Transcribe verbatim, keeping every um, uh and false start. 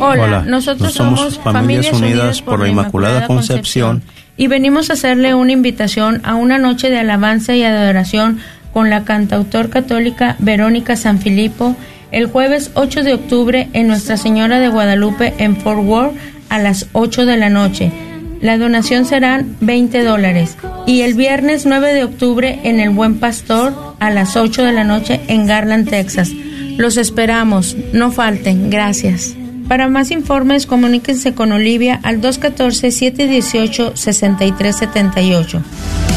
Hola, Hola. nosotros somos, somos Familias Unidas por la Inmaculada Concepción, Concepción y venimos a hacerle una invitación a una noche de alabanza y adoración con la cantautor católica Verónica Sanfilippo el jueves ocho de octubre en Nuestra Señora de Guadalupe en Fort Worth a las ocho de la noche. La donación serán veinte dólares. Y el viernes nueve de octubre en el Buen Pastor a las ocho de la noche en Garland, Texas. Los esperamos, no falten, gracias. Para más informes, comuníquense con Olivia al dos uno cuatro, siete uno ocho, seis tres siete ocho.